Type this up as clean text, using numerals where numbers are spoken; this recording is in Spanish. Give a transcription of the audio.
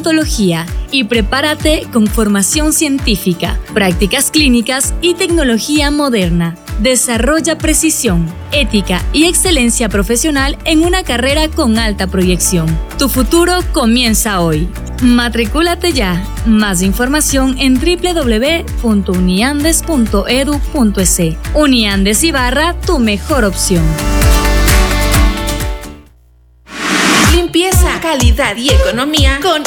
odontología y prepárate con formación científica, prácticas clínicas y tecnología moderna. Desarrolla precisión, ética y excelencia profesional en una carrera con alta proyección. Tu futuro comienza hoy. Matricúlate ya. Más información en www.uniandes.edu.es. Uniandes Ibarra, tu mejor opción. Limpieza, calidad y economía con